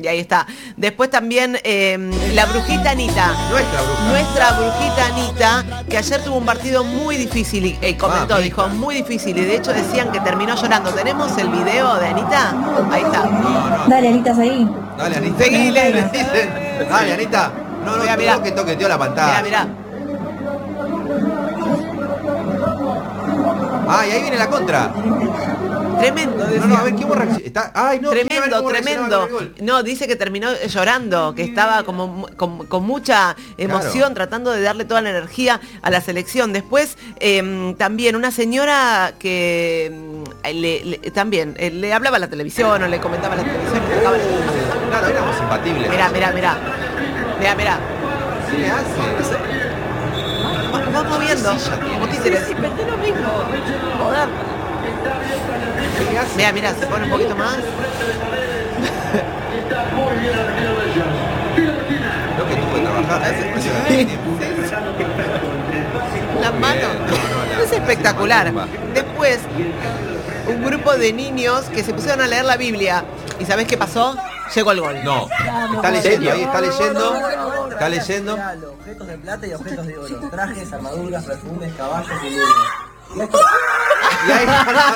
Y ahí está. Después también la brujita Anita. Nuestra brujita Anita, que ayer tuvo un partido muy difícil y comentó, dijo, muy difícil. Y de hecho decían que terminó llorando. ¿Tenemos el video de Anita? Ahí está. No. Dale, Anita, seguí. Dale, Anita. Seguile. Le dicen. Dale, Anita. No, Mirá. que toqueteó la pantalla. Mirá. Ah, y ahí viene la contra. Tremendo, decía. No, a ver, ¿qué hubo reacción? Está... Ay, no, Tremendo. No, dice que terminó llorando, que estaba como con mucha emoción, tratando de darle toda la energía a la selección. Después, también una señora que también le hablaba a la televisión o le comentaba a la televisión. Claro, éramos imbatibles. Mirá. ¿Qué le hace? Va moviendo, como títeres. Sí, pensé lo mismo. Joder. ¿Qué hace? Mirá, se pone un poquito más. Lo que tuvo que trabajar. La mano. Es espectacular. Después, un grupo de niños que se pusieron a leer la Biblia. ¿Y sabés qué pasó? Llegó el gol. No. Está leyendo ahí, está leyendo. Objetos de plata y objetos de oro. Trajes, armaduras, perfumes, caballos y libros. Y ahí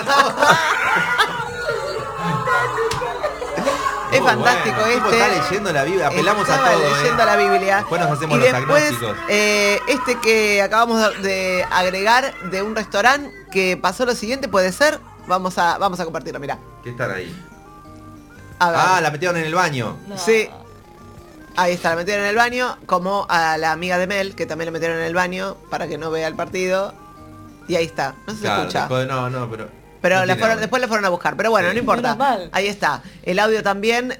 Es fantástico bueno, este. Está leyendo la Biblia, apelamos Estaba a todo. leyendo la Biblia. Después nos hacemos y los después, agnósticos. Este que acabamos de agregar de un restaurante que pasó lo siguiente, puede ser. Vamos a compartirlo, mirá. ¿Qué están ahí? A ver. Ah, la metieron en el baño. No. Sí. Ahí está, la metieron en el baño, como a la amiga de Mel, que también la metieron en el baño para que no vea el partido. Y ahí está, no se escucha. Después, Pero no tiene audio. después la fueron a buscar. Pero bueno, Sí. no importa. Menos mal. Ahí está. El audio también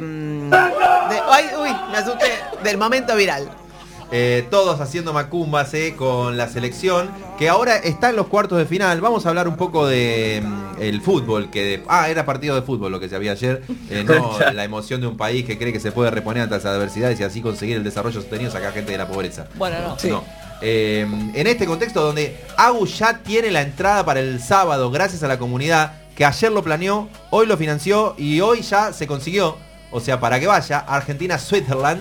me asusté. Del momento viral. Todos haciendo macumbas con la selección, que ahora está en los cuartos de final. Vamos a hablar un poco de el fútbol, era partido de fútbol lo que se había ayer, no la emoción de un país que cree que se puede reponer ante las adversidades y así conseguir el desarrollo sostenido, sacar gente de la pobreza. Bueno, no. Sí. No. En este contexto donde Agus ya tiene la entrada para el sábado gracias a la comunidad que ayer lo planeó, hoy lo financió y hoy ya se consiguió, o sea, para que vaya Argentina-Switzerland.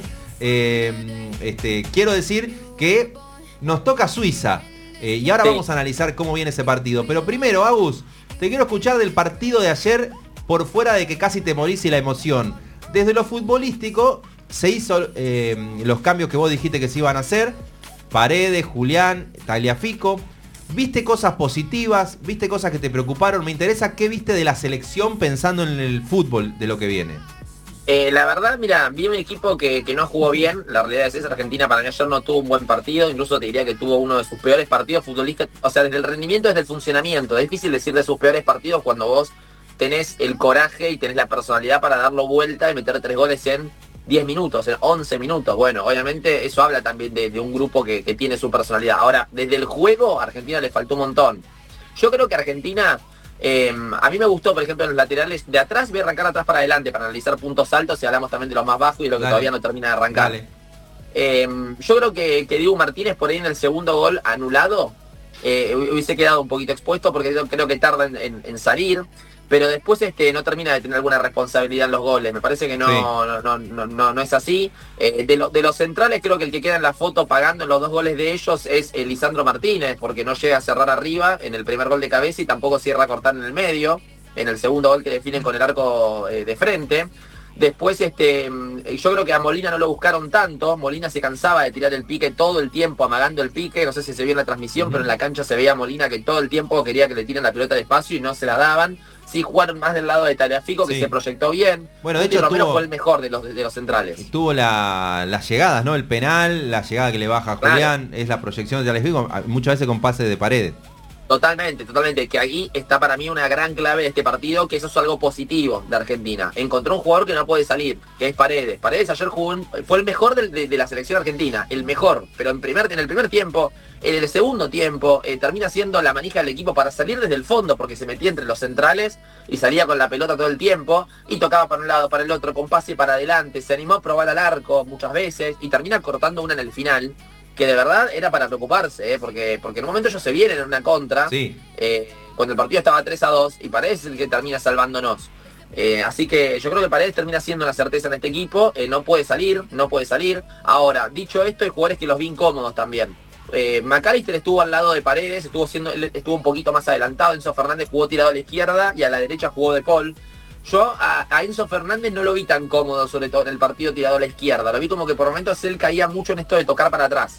Quiero decir que nos toca Suiza y ahora vamos a analizar cómo viene ese partido. Pero primero, Agus, te quiero escuchar del partido de ayer, por fuera de que casi te morís y la emoción. Desde lo futbolístico se hizo los cambios que vos dijiste que se iban a hacer. Paredes, Julián, Tagliafico. ¿Viste cosas positivas? ¿Viste cosas que te preocuparon? Me interesa qué viste de la selección pensando en el fútbol de lo que viene. La verdad, mira, vi un equipo que no jugó bien. La realidad es esa, Argentina para mí ayer no tuvo un buen partido. Incluso te diría que tuvo uno de sus peores partidos futbolistas. O sea, desde el rendimiento, desde el funcionamiento. Es difícil decir de sus peores partidos cuando vos tenés el coraje y tenés la personalidad para darlo vuelta y meter 3 goles en 10 minutos, en 11 minutos. Bueno, obviamente eso habla también de un grupo que tiene su personalidad. Ahora, desde el juego, a Argentina le faltó un montón. Yo creo que Argentina... a mí me gustó, por ejemplo, en los laterales de atrás. Voy a arrancar atrás para adelante para analizar puntos altos y hablamos también de los más bajos y de lo que todavía no termina de arrancar. Yo creo que Dibu Martínez por ahí en el segundo gol anulado hubiese quedado un poquito expuesto porque creo que tarda en salir, pero después no termina de tener alguna responsabilidad en los goles. Me parece que no es así. De los centrales, creo que el que queda en la foto pagando en los 2 goles de ellos es Lisandro Martínez, porque no llega a cerrar arriba en el primer gol de cabeza y tampoco cierra a cortar en el medio, en el segundo gol que definen con el arco de frente. Después, yo creo que a Molina no lo buscaron tanto. Molina se cansaba de tirar el pique todo el tiempo, amagando el pique. No sé si se vio en la transmisión, pero en la cancha se veía a Molina que todo el tiempo quería que le tiren la pelota despacio y no se la daban. Sí jugaron más del lado de Tagliafico, que se proyectó bien. Bueno, de hecho Romero fue el mejor de los centrales. Tuvo las llegadas, ¿no? El penal, la llegada que le baja a Julián, es la proyección de Tagliafico, muchas veces con pase de Paredes. Totalmente, que ahí está para mí una gran clave de este partido, que eso es algo positivo de Argentina. Encontró un jugador que no puede salir, que es Paredes. Paredes ayer fue el mejor de la selección argentina, el mejor, pero en el primer tiempo, en el segundo tiempo, termina siendo la manija del equipo para salir desde el fondo, porque se metía entre los centrales y salía con la pelota todo el tiempo, y tocaba para un lado, para el otro, con pase para adelante, se animó a probar al arco muchas veces, y termina cortando una en el final, que de verdad era para preocuparse, porque en un momento ellos se vienen en una contra, cuando el partido estaba 3-2, y Paredes es el que termina salvándonos. Así que yo creo que Paredes termina siendo una certeza en este equipo. No puede salir. Ahora, dicho esto, hay jugadores que los vi incómodos también. McAllister estuvo al lado de Paredes, estuvo un poquito más adelantado. Enzo Fernández jugó tirado a la izquierda y a la derecha jugó De Paul. Yo a Enzo Fernández no lo vi tan cómodo, sobre todo en el partido tirado a la izquierda. Lo vi como que por momentos él caía mucho en esto de tocar para atrás.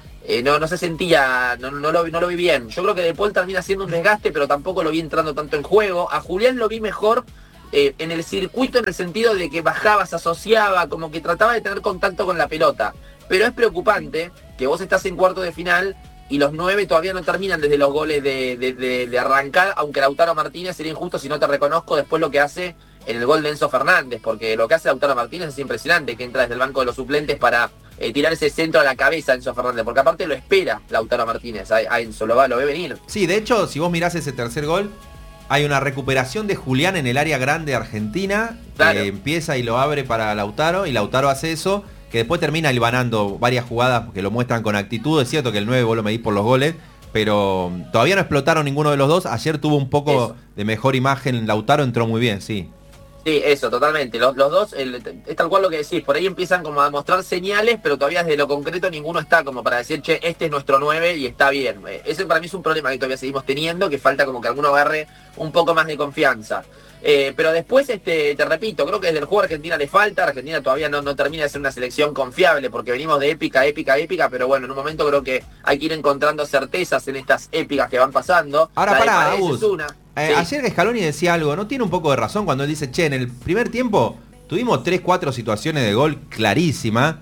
No se sentía, no lo vi bien. Yo creo que De Paul termina siendo un desgaste, pero tampoco lo vi entrando tanto en juego. A Julián lo vi mejor en el circuito, en el sentido de que bajaba, se asociaba, como que trataba de tener contacto con la pelota. Pero es preocupante que vos estás en cuarto de final y los 9 todavía no terminan desde los goles de arrancar, aunque Lautaro Martínez, sería injusto si no te reconozco después lo que hace en el gol de Enzo Fernández, porque lo que hace Lautaro Martínez es impresionante, que entra desde el banco de los suplentes para tirar ese centro a la cabeza a Enzo Fernández, porque aparte lo espera Lautaro Martínez, a Enzo lo ve venir. Sí, de hecho, si vos mirás ese tercer gol, hay una recuperación de Julián en el área grande de Argentina, claro, que empieza y lo abre para Lautaro, y Lautaro hace eso, que después termina hilvanando varias jugadas que lo muestran con actitud. Es cierto que el 9 vos lo medís por los goles, pero todavía no explotaron ninguno de los dos. Ayer tuvo un poco de mejor imagen, Lautaro entró muy bien, sí. Sí, eso, totalmente. Los dos, es tal cual lo que decís, por ahí empiezan como a mostrar señales, pero todavía desde lo concreto ninguno está como para decir, che, este es nuestro 9 y está bien. Ese para mí es un problema que todavía seguimos teniendo, que falta como que alguno agarre un poco más de confianza. Pero después, te repito, creo que desde el juego a Argentina le falta. Argentina todavía no termina de ser una selección confiable, porque venimos de épica, pero bueno, en un momento creo que hay que ir encontrando certezas en estas épicas que van pasando. Ahora, pará, es una. Sí. Ayer Scaloni decía algo, ¿no tiene un poco de razón cuando él dice, che, en el primer tiempo tuvimos 3-4 situaciones de gol clarísimas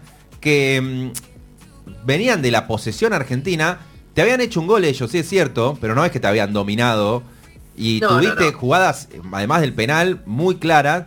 que venían de la posesión argentina, te habían hecho un gol ellos, sí es cierto, pero no es que te habían dominado. Y tuviste jugadas, además del penal, muy claras.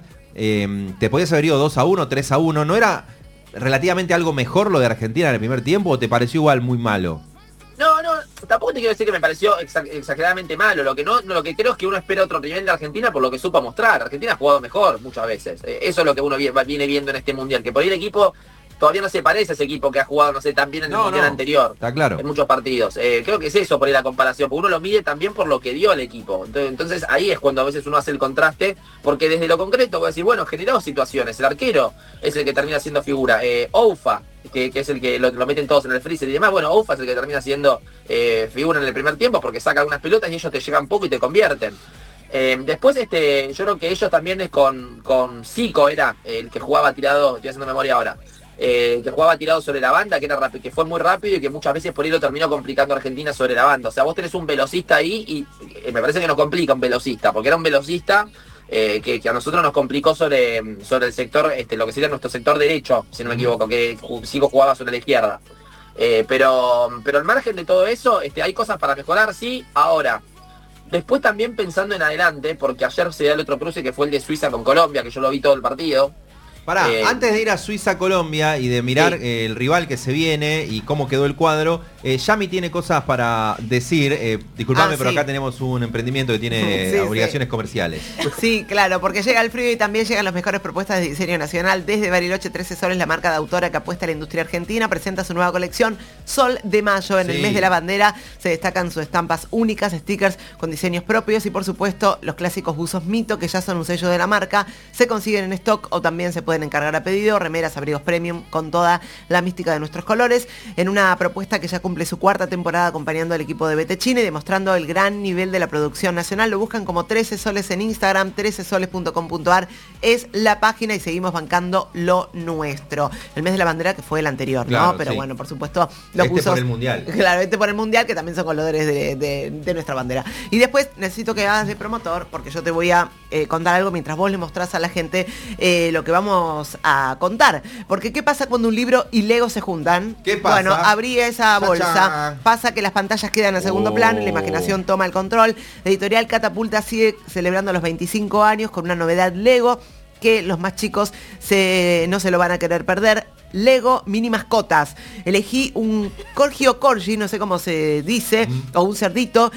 Te podías haber ido 2-1, 3-1. ¿No era relativamente algo mejor lo de Argentina en el primer tiempo o te pareció igual muy malo? No, tampoco te quiero decir que me pareció exageradamente malo. Lo que creo es que uno espera otro nivel de Argentina por lo que supo mostrar. Argentina ha jugado mejor muchas veces. Eso es lo que uno viene viendo en este mundial. Que por ahí el equipo todavía no se parece a ese equipo que ha jugado, no sé, tan bien en el mundial anterior. Está claro. En muchos partidos. Creo que es eso por ahí la comparación, porque uno lo mide también por lo que dio el equipo. Entonces ahí es cuando a veces uno hace el contraste, porque desde lo concreto voy a decir, bueno, generó situaciones. El arquero es el que termina siendo figura. Oufa, que es el que lo meten todos en el freezer y demás. Bueno, Oufa es el que termina siendo figura en el primer tiempo, porque saca algunas pelotas y ellos te llegan poco y te convierten. Después yo creo que ellos también es con Zico, era el que jugaba tirado, estoy haciendo memoria ahora, que jugaba tirado sobre la banda, que fue muy rápido y que muchas veces por ahí lo terminó complicando a Argentina sobre la banda. O sea, vos tenés un velocista ahí y me parece que nos complica un velocista, porque era un velocista que a nosotros nos complicó sobre el sector, lo que sería nuestro sector derecho, si no me equivoco, que Zico jugaba sobre la izquierda. Pero al margen de todo eso, hay cosas para mejorar, sí. Ahora, después también pensando en adelante, porque ayer se da el otro cruce que fue el de Suiza con Colombia, que yo lo vi todo el partido. Pará, antes de ir a Suiza-Colombia y de mirar el rival que se viene y cómo quedó el cuadro, Yami tiene cosas para decir. Disculpame, pero acá tenemos un emprendimiento que tiene obligaciones comerciales. Sí, claro, porque llega el frío y también llegan las mejores propuestas de diseño nacional. Desde Bariloche 13 Soles, la marca de autora que apuesta a la industria argentina, presenta su nueva colección Sol de Mayo. En el mes de la bandera se destacan sus estampas únicas, stickers con diseños propios y por supuesto los clásicos buzos Mito, que ya son un sello de la marca. Se consiguen en stock o también se pueden encargar a pedido, remeras, abrigos premium con toda la mística de nuestros colores, en una propuesta que ya cumple su cuarta temporada acompañando al equipo de Betechine y demostrando el gran nivel de la producción nacional. Lo buscan como 13 Soles en Instagram, 13soles.com.ar es la página y seguimos bancando lo nuestro. El mes de la bandera que fue el anterior, claro, ¿no? Pero bueno, por supuesto lo puso por el mundial. Claro, por el mundial, que también son colores de nuestra bandera. Y después necesito que hagas de promotor, porque yo te voy a contar algo mientras vos le mostrás a la gente lo que vamos a contar. Porque ¿qué pasa cuando un libro y Lego se juntan? ¿Qué pasa? Bueno, abrí esa bolsa. Pasa que las pantallas quedan en segundo plano y la imaginación toma el control. La editorial Catapulta sigue celebrando los 25 años con una novedad Lego que los más chicos no se lo van a querer perder. Lego Mini Mascotas. Elegí un corgi o corgi, no sé cómo se dice, o un cerdito,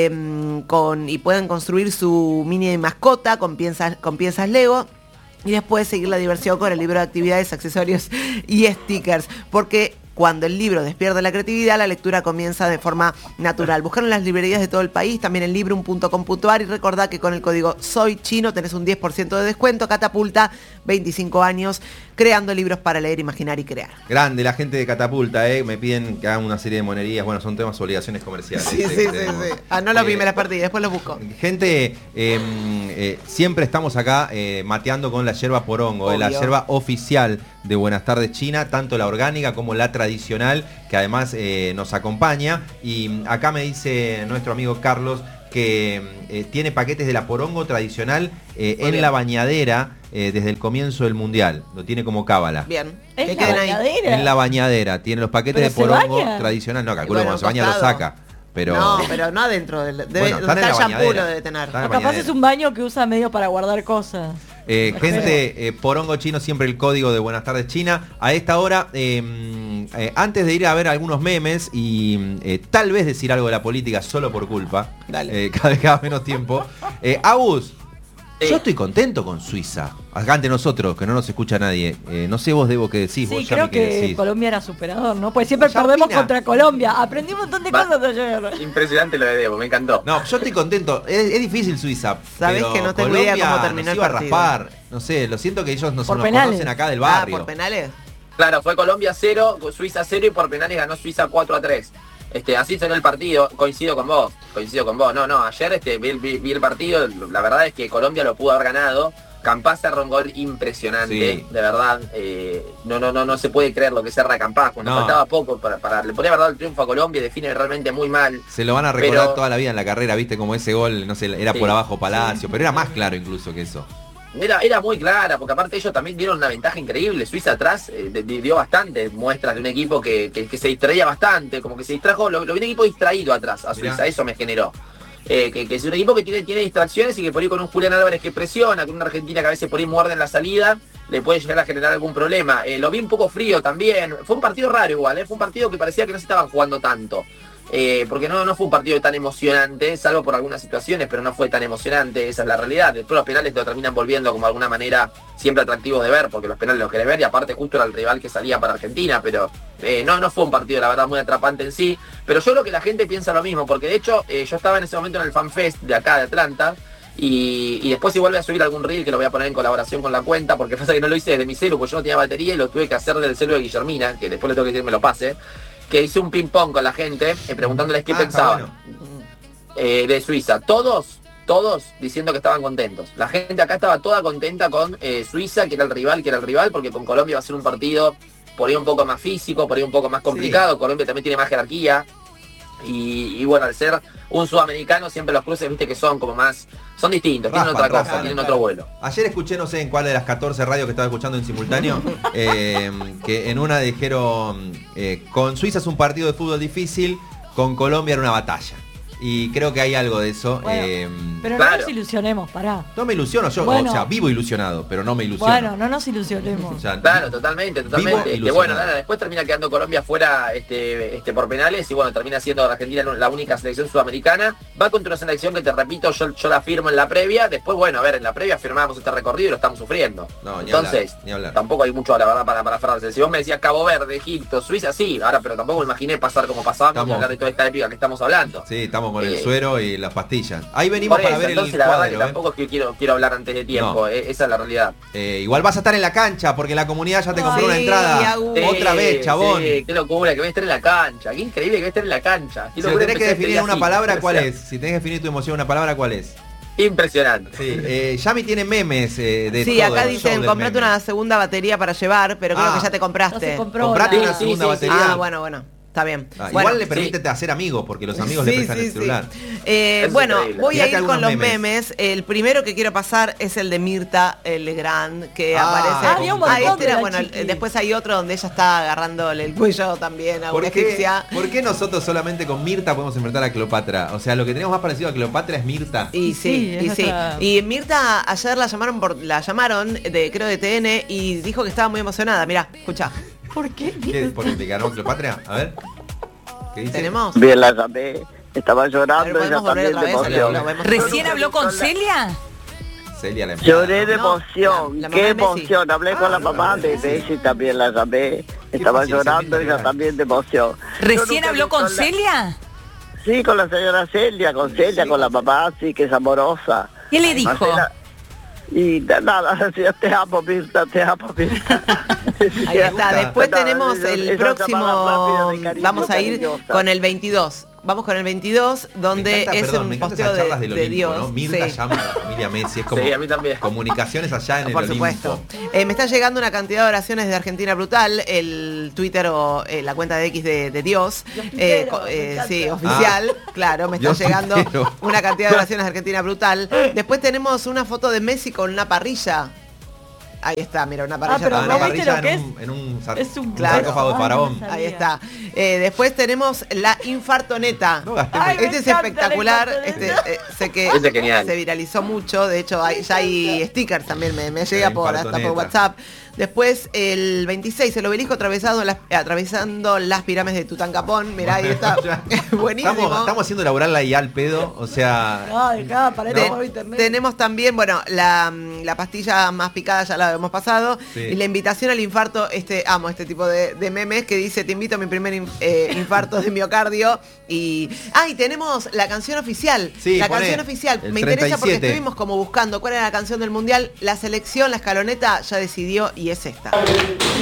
y pueden construir su mini mascota con piezas Lego. Y después seguir la diversión con el libro de actividades, accesorios y stickers. Porque Cuando el libro despierta la creatividad, la lectura comienza de forma natural. Buscaron las librerías de todo el país, también en librum.com.ar, y recordá que con el código Soy Chino tenés un 10% de descuento. Catapulta, 25 años, creando libros para leer, imaginar y crear. Grande la gente de Catapulta, me piden que hagan una serie de monerías. Bueno, son temas obligaciones comerciales. Sí. No los vi, me las perdí, después los busco. Gente, siempre estamos acá mateando con la yerba porongo, la yerba oficial de Buenas Tardes China, tanto la orgánica como la tradicional, que además nos acompaña. Y acá me dice nuestro amigo Carlos que tiene paquetes de la porongo tradicional en la bañadera desde el comienzo del mundial. Lo tiene como cábala. Bien. ¿En la bañadera? En la bañadera. Tiene los paquetes de porongo tradicional. No, calculo que cuando se baña lo saca. Pero... No, pero no adentro del... Bueno, está en la bañadera. Debe tener. O capaz es un baño que usa medio para guardar cosas. Gente, porongo chino, siempre el código de Buenas Tardes China. A esta hora, antes de ir a ver algunos memes y tal vez decir algo de la política solo por culpa, cada vez queda menos tiempo. Agus, yo estoy contento con Suiza. Acá ante nosotros, que no nos escucha nadie. No sé vos, Debo, qué decís. Sí, vos creo que Colombia era superador, ¿no? Pues siempre perdemos contra Colombia. Aprendí un montón de cosas de ayer. Impresionante lo de Debo, me encantó. No, yo estoy contento. Es difícil Suiza. Sabés que no tengo idea cómo terminó el partido. Iba a raspar. No sé, lo siento que ellos nos conocen acá del barrio. ¿Por penales? Claro, fue Colombia 0, Suiza 0 y por penales ganó Suiza 4-3. Así salió el partido, coincido con vos. No, ayer vi el partido, la verdad es que Colombia lo pudo haber ganado. Campás cerró un gol impresionante, de verdad. No se puede creer lo que cerra Campás. Cuando faltaba poco le podría haber dado el triunfo a Colombia, define realmente muy mal. Se lo van a recordar toda la vida en la carrera, viste, como ese gol, no sé, era por abajo Palacio, pero era más claro incluso que eso. Era muy clara, porque aparte ellos también dieron una ventaja increíble. Suiza atrás dio bastantes muestras de un equipo que se distraía bastante, como que se distrajo, lo vi un equipo distraído atrás a Suiza, eso me generó. Que es un equipo que tiene distracciones y que por ahí con un Julián Álvarez que presiona, con una Argentina que a veces por ahí muerde en la salida, le puede llegar a generar algún problema. Lo vi un poco frío también, fue un partido raro igual, fue un partido que parecía que no se estaban jugando tanto. Porque no fue un partido tan emocionante, salvo por algunas situaciones, pero no fue tan emocionante, esa es la realidad. Después los penales lo terminan volviendo como de alguna manera siempre atractivos de ver, porque los penales los querés ver y aparte justo era el rival que salía para Argentina, pero no fue un partido la verdad muy atrapante en sí. Pero yo creo que la gente piensa lo mismo, porque de hecho yo estaba en ese momento en el FanFest de acá de Atlanta, y después si vuelve a subir algún reel que lo voy a poner en colaboración con la cuenta, porque pasa que no lo hice desde mi celu, porque yo no tenía batería y lo tuve que hacer del celu de Guillermina, que después le tengo que decir me lo pase, que hice un ping pong con la gente, preguntándoles qué pensaban de Suiza. Todos diciendo que estaban contentos. La gente acá estaba toda contenta con Suiza, que era el rival, porque con Colombia va a ser un partido por ahí un poco más físico, por ahí un poco más complicado. Colombia también tiene más jerarquía. Y bueno, al ser un sudamericano, siempre los cruces, viste que son como más... Son distintos, tienen otra cosa, tienen otro vuelo. Ayer escuché, no sé en cuál de las 14 radios que estaba escuchando en simultáneo, que en una dijeron, con Suiza es un partido de fútbol difícil, con Colombia era una batalla. Y creo que hay algo de eso. Bueno, pero no nos ilusionemos, pará. No me ilusiono yo, o sea, vivo ilusionado, pero no me ilusiono. Bueno, no nos ilusionemos. O sea, claro, totalmente. Bueno, después termina quedando Colombia fuera por penales y bueno, termina siendo Argentina la única selección sudamericana. Va contra una selección que te repito, yo la firmo en la previa. Después, bueno, a ver, en la previa firmamos este recorrido y lo estamos sufriendo. Entonces, ni hablar. Tampoco hay mucho, la verdad, para aferrarse. Si vos me decías Cabo Verde, Egipto, Suiza, sí, ahora, pero tampoco me imaginé pasar como pasábamos y hablar de toda esta épica que estamos hablando. Sí, estamos con el suero y las pastillas. Ahí venimos para ver el cuadro. La verdad que tampoco es que quiero hablar antes de tiempo, esa es la realidad. Igual vas a estar en la cancha porque la comunidad ya te compró una entrada. Otra vez, chabón. Qué locura, que voy a estar en la cancha. Qué increíble que voy a estar en la cancha. Si lo tenés que definir en una palabra, ¿cuál es? Si tenés que definir tu emoción en una palabra, ¿cuál es? Impresionante. Sí, Yami tiene memes de sí, todo, acá dicen, comprate una segunda batería para llevar, pero creo que ya te compraste. Comprate una segunda batería. Ah, bueno. Está bien. Igual le permite hacer amigos, porque los amigos le prestan el celular. Bueno, voy a ir con los memes. El primero que quiero pasar es el de Mirta Legrand, que aparece. Después hay otro donde ella está agarrándole el cuello también a una egipcia. ¿Por qué nosotros solamente con Mirta podemos enfrentar a Cleopatra? O sea, lo que tenemos más parecido a Cleopatra es Mirta. Y Mirta ayer la llamaron creo de TN y dijo que estaba muy emocionada. Mirá, escuchá. ¿Por qué? ¿Porque te ganó Cleopatra? A ver. ¿Qué dice? ¿Tenemos? Bien, la llamé. Estaba llorando ella también de emoción. ¿Recién habló con Celia? Celia la Lloré de emoción. Qué emoción. Hablé con la mamá de Bessie, también la llamé. Estaba llorando ella también de emoción. ¿Recién habló con Celia? Sí, con la señora Celia, con la mamá, sí, que es amorosa. ¿Qué le dijo? Marcela, y nada, decía, te amo, Mirta, te amo, Mirta. Ahí está, después tenemos el próximo, vamos a ir con el 22. Vamos con el 22, donde es un posteo de Dios. ¿no? Mirta llama a la familia Messi, es como a mí también. comunicaciones allá en el Por Olimpo. supuesto. Me está llegando una cantidad de oraciones de Argentina Brutal, el Twitter o la cuenta de X de Dios. Sí, oficial, claro, me está Dios llegando entero. una cantidad de oraciones de Argentina Brutal. Después tenemos una foto de Messi con una parrilla. Ahí está, mira, una parrilla. pero Una ¿no parrilla viste lo que en un Es un sarcófago de faraón. no Ahí está. Después tenemos la infartoneta. No gasté Ay, mucho. Este es me encanta espectacular. la infartoneta. Sé que Ese es genial. se viralizó mucho. De hecho, ya hay stickers también. Me llega hasta por infartoneta. WhatsApp. Después, el 26, el obelisco atravesando las pirámides de Tutankamón. Mirá, ahí está. Buenísimo. Estamos haciendo laburar la IA al pedo, o sea... No, dejá, para Te- por internet. tenemos también, bueno, la pastilla más picada ya la hemos pasado. Sí. Y la invitación al infarto, amo este tipo de memes que dice, te invito a mi primer infarto de miocardio. Y tenemos la canción oficial. Sí, la poné, canción oficial. el Me interesa porque 37. estuvimos como buscando cuál era la canción del mundial. La selección, la escaloneta, ya decidió y es esta.